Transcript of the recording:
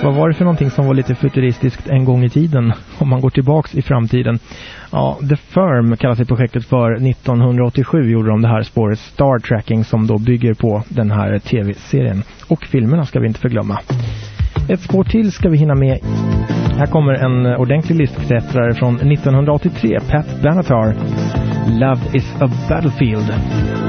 Vad var det för någonting som var lite futuristiskt en gång i tiden? Om man går tillbaks i framtiden. Ja, The Firm kallas det projektet för. 1987 gjorde de det här spåret Star Tracking som då bygger på den här tv-serien. Och filmerna ska vi inte förglömma. Ett spår till ska vi hinna med. Här kommer en ordentlig listklättrare från 1983, Pat Benatar. Love is a Battlefield.